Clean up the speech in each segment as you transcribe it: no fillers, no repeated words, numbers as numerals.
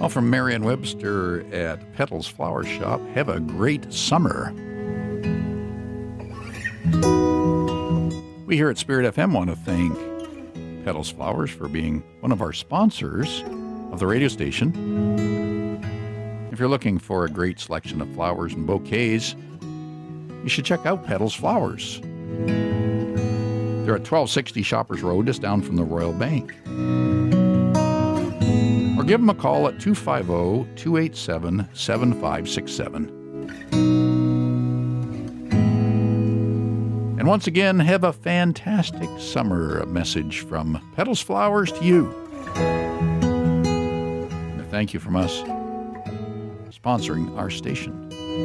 Well, from Marian Webster at Petals Flower Shop, have a great summer. We here at Spirit FM want to thank Petals Flowers for being one of our sponsors of the radio station. If you're looking for a great selection of flowers and bouquets, you should check out Petals Flowers. They're at 1260 Shoppers Road, just down from the Royal Bank. Or give them a call at 250-287-7567. And once again, have a fantastic summer. A message from Petals Flowers to you. And a thank you from us sponsoring our station.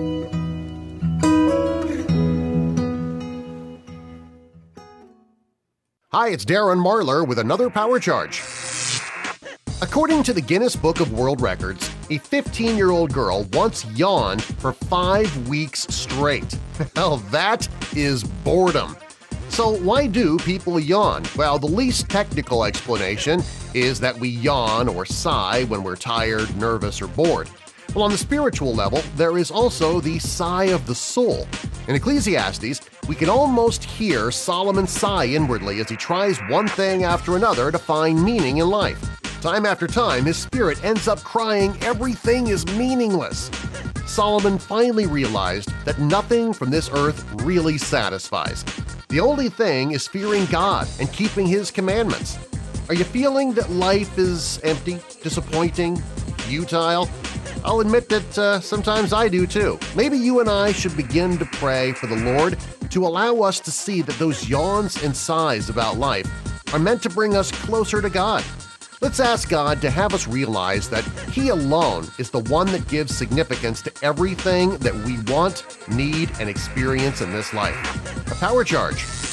Hi, it's Darren Marlar with another Power Charge. According to the Guinness Book of World Records, a 15-year-old girl once yawned for 5 weeks straight. Well, that is boredom. So why do people yawn? Well, the least technical explanation is that we yawn or sigh when we're tired, nervous, or bored. Well, on the spiritual level, there is also the sigh of the soul. In Ecclesiastes, we can almost hear Solomon sigh inwardly as he tries one thing after another to find meaning in life. Time after time, his spirit ends up crying, "Everything is meaningless." Solomon finally realized that nothing from this earth really satisfies. The only thing is fearing God and keeping His commandments. Are you feeling that life is empty, disappointing, futile? I'll admit that sometimes I do too. Maybe you and I should begin to pray for the Lord to allow us to see that those yawns and sighs about life are meant to bring us closer to God. Let's ask God to have us realize that He alone is the one that gives significance to everything that we want, need, and experience in this life. A Power Charge.